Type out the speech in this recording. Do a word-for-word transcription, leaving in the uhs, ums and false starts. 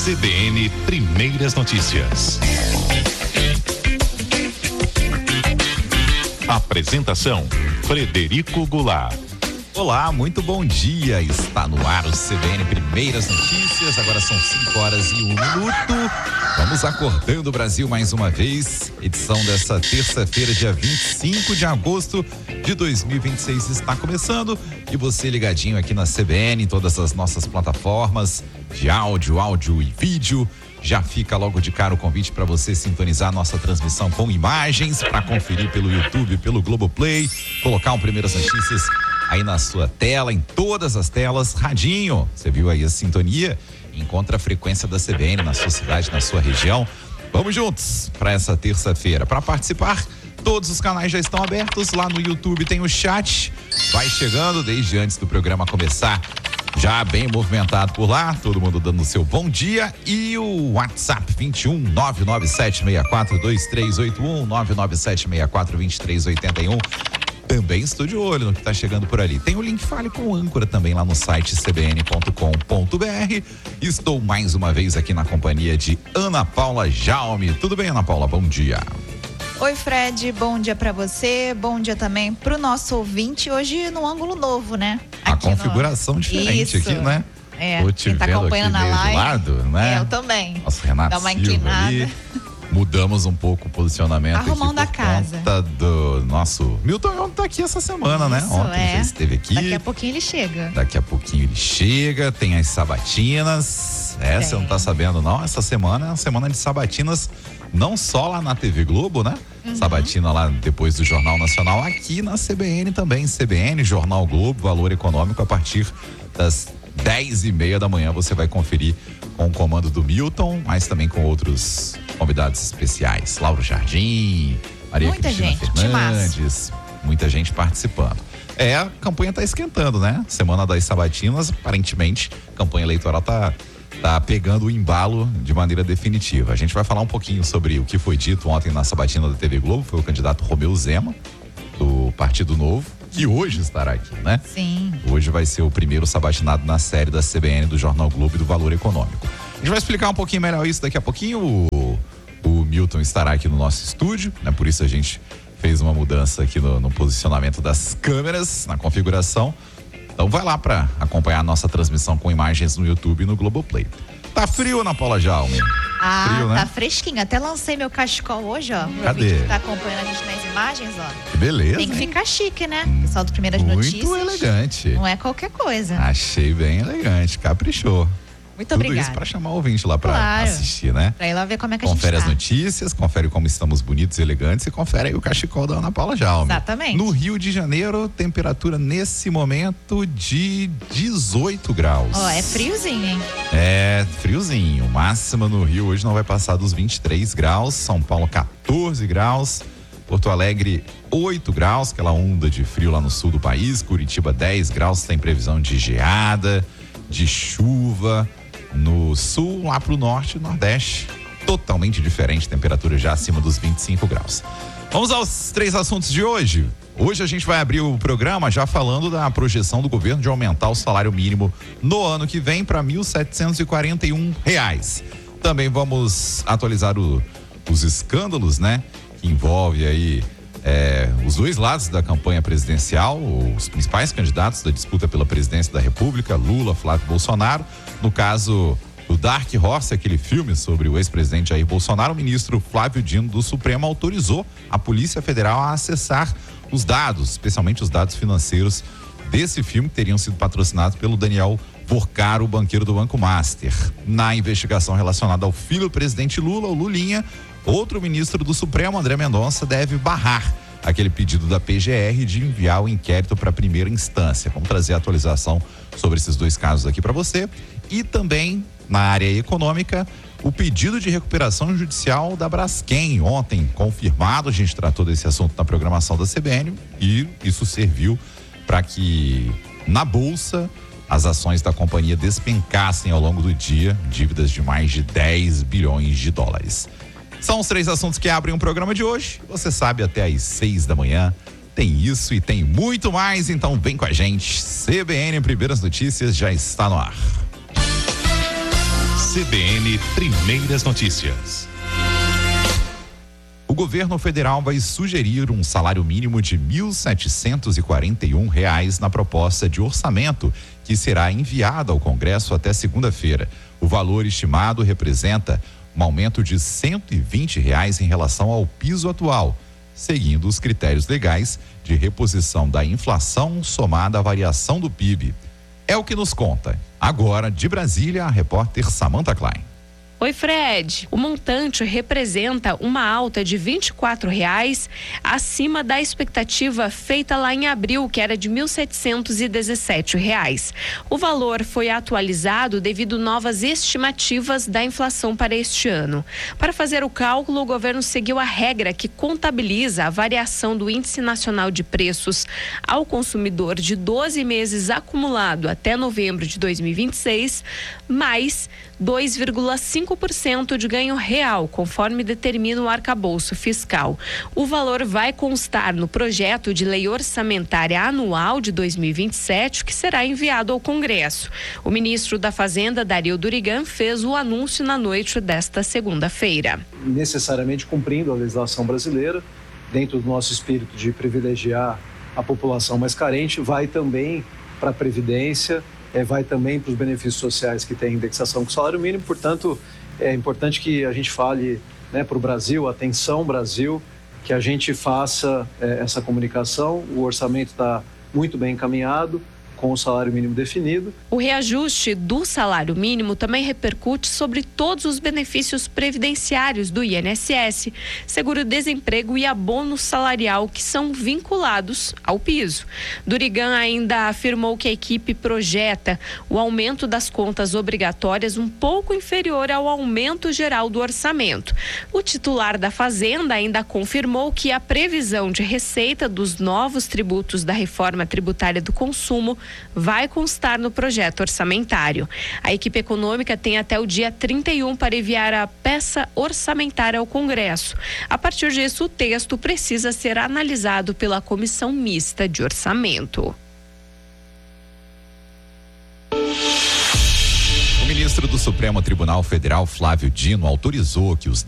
C B N Primeiras Notícias. Apresentação: Frederico Goulart. Olá, muito bom dia. Está no ar o C B N Primeiras Notícias. Agora são cinco horas e um minuto. Vamos acordando o Brasil mais uma vez. Edição dessa terça-feira, dia vinte e cinco de agosto de dois mil e vinte e seis está começando. E você ligadinho aqui na C B N, em todas as nossas plataformas de áudio, áudio e vídeo. Já fica logo de cara o convite para você sintonizar nossa transmissão com imagens, para conferir pelo YouTube, pelo Globoplay, colocar um Primeiras Notícias aí na sua tela, em todas as telas. Radinho, você viu aí a sintonia? Encontra a frequência da C B N na sua cidade, na sua região. Vamos juntos para essa terça-feira. Para participar, todos os canais já estão abertos. Lá no YouTube tem o chat. Vai chegando desde antes do programa começar. Já bem movimentado por lá, todo mundo dando o seu bom dia. E o WhatsApp vinte e um, nove nove sete seis quatro, dois três oito um, nove nove sete seis quatro, dois três oito um. Também estou de olho no que está chegando por ali. Tem o link Fale com o Âncora também lá no site c b n ponto com ponto b r. Estou mais uma vez aqui na companhia de Ana Paula Jaume. Tudo bem, Ana Paula? Bom dia. Oi, Fred, bom dia pra você, bom dia também pro nosso ouvinte, hoje no ângulo novo, né? A configuração no... diferente. Isso. Aqui, né? É, Tô te quem tá acompanhando na live, lado, né? É, eu também. Nossa, Renato Dá uma Silva inclinada. Ali. Mudamos um pouco o posicionamento Arrumando aqui por a casa. conta do nosso... Milton tá aqui essa semana, Isso, né? Ontem é. já esteve aqui. Daqui a pouquinho ele chega. Daqui a pouquinho ele chega, tem as sabatinas. É, você não tá sabendo não? Essa semana é uma semana de sabatinas, não só lá na T V Globo, né? Uhum. Sabatina lá depois do Jornal Nacional, aqui na C B N também. C B N, Jornal Globo, Valor Econômico, a partir das dez e meia da manhã você vai conferir com o comando do Milton, mas também com outros convidados especiais. Lauro Jardim, Maria muita Cristina gente, Fernandes, muita gente participando. É, a campanha tá esquentando, né? Semana das Sabatinas, aparentemente, a campanha eleitoral tá, tá pegando o embalo de maneira definitiva. A gente vai falar um pouquinho sobre o que foi dito ontem na Sabatina da T V Globo, foi o candidato Romeu Zema, do Partido Novo, que hoje estará aqui, né? Sim. Hoje vai ser o primeiro sabatinado na série da C B N, do Jornal Globo e do Valor Econômico. A gente vai explicar um pouquinho melhor isso daqui a pouquinho. O, o Milton estará aqui no nosso estúdio, né? Por isso a gente fez uma mudança aqui no, no posicionamento das câmeras, na configuração. Então vai lá para acompanhar a nossa transmissão com imagens no YouTube e no Globoplay. Tá frio, Ana Paula Jaume? Ah, frio, né? Tá fresquinho. Até lancei meu cachecol hoje, ó. Cadê? Que tá acompanhando a gente nas imagens, ó. Que beleza. Tem que hein? ficar chique, né? Pessoal do Primeiras Muito Notícias. Muito elegante. Não é qualquer coisa. Achei bem elegante, caprichou. Muito Tudo obrigada. isso para chamar o ouvinte lá para claro. assistir, né? Pra ir lá ver como é que confere a gente as tá. notícias, confere como estamos bonitos e elegantes e confere aí o cachecol da Ana Paula Jaume. Exatamente. No Rio de Janeiro, temperatura nesse momento de dezoito graus. Ó, é friozinho, hein? É, friozinho. Máxima no Rio hoje não vai passar dos vinte e três graus. São Paulo, quatorze graus. Porto Alegre, oito graus, aquela onda de frio lá no sul do país. Curitiba, dez graus, tem previsão de geada, de chuva. No sul, lá pro norte e nordeste, totalmente diferente, temperatura já acima dos vinte e cinco graus. Vamos aos três assuntos de hoje. Hoje a gente vai abrir o programa já falando da projeção do governo de aumentar o salário mínimo no ano que vem para mil setecentos e quarenta e um reais. Também vamos atualizar o, os escândalos, né? Que envolve aí É, os dois lados da campanha presidencial, os principais candidatos da disputa pela presidência da República, Lula, Flávio Bolsonaro. No caso do Dark Horse, aquele filme sobre o ex-presidente Jair Bolsonaro, o ministro Flávio Dino do Supremo autorizou a Polícia Federal a acessar os dados, especialmente os dados financeiros desse filme, que teriam sido patrocinados pelo Daniel Porcaro, o banqueiro do Banco Master. Na investigação relacionada ao filho do presidente Lula, o Lulinha, outro ministro do Supremo, André Mendonça, deve barrar aquele pedido da P G R de enviar o inquérito para a primeira instância. Vamos trazer a atualização sobre esses dois casos aqui para você. E também, na área econômica, o pedido de recuperação judicial da Braskem, ontem confirmado. A gente tratou desse assunto na programação da C B N e isso serviu para que na Bolsa as ações da companhia despencassem ao longo do dia, dívidas de mais de dez bilhões de dólares. São os três assuntos que abrem o programa de hoje. Você sabe, até às seis da manhã tem isso e tem muito mais, então vem com a gente. C B N Primeiras Notícias já está no ar. C B N Primeiras Notícias. O governo federal vai sugerir um salário mínimo de mil setecentos e quarenta e um reais na proposta de orçamento que será enviada ao Congresso até segunda-feira. O valor estimado representa um aumento de cento e vinte reais em relação ao piso atual, seguindo os critérios legais de reposição da inflação somada à variação do P I B. É o que nos conta. Agora, de Brasília, a repórter Samantha Klein. Oi, Fred. O montante representa uma alta de vinte e quatro reais acima da expectativa feita lá em abril, que era de mil setecentos e dezessete reais. O valor foi atualizado devido a novas estimativas da inflação para este ano. Para fazer o cálculo, o governo seguiu a regra que contabiliza a variação do Índice Nacional de Preços ao consumidor de doze meses acumulado até novembro de dois mil e vinte e seis, mais dois vírgula cinco por cento de ganho real, conforme determina o arcabouço fiscal. O valor vai constar no projeto de lei orçamentária anual de dois mil e vinte e sete, que será enviado ao Congresso. O ministro da Fazenda, Dario Durigan, fez o anúncio na noite desta segunda-feira. Necessariamente cumprindo a legislação brasileira, dentro do nosso espírito de privilegiar a população mais carente, vai também para a Previdência, É, vai também para os benefícios sociais que tem indexação com o salário mínimo. Portanto, é importante que a gente fale, né, para o Brasil, atenção Brasil, que a gente faça é, essa comunicação. O orçamento está muito bem encaminhado, com o salário mínimo definido. O reajuste do salário mínimo também repercute sobre todos os benefícios previdenciários do I N S S, seguro-desemprego e abono salarial, que são vinculados ao piso. Durigan ainda afirmou que a equipe projeta o aumento das contas obrigatórias um pouco inferior ao aumento geral do orçamento. O titular da Fazenda ainda confirmou que a previsão de receita dos novos tributos da reforma tributária do consumo vai constar no projeto orçamentário. A equipe econômica tem até o dia trinta e um para enviar a peça orçamentária ao Congresso. A partir disso, o texto precisa ser analisado pela Comissão Mista de Orçamento. O ministro do Supremo Tribunal Federal, Flávio Dino, autorizou que os